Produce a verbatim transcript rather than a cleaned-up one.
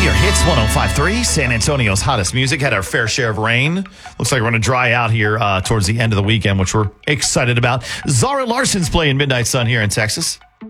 your hits, one oh five point three, San Antonio's hottest music. Had our fair share of rain. Looks like we're going to dry out here uh, towards the end of the weekend, which we're excited about. Zara Larson's playing Midnight Sun here in Texas.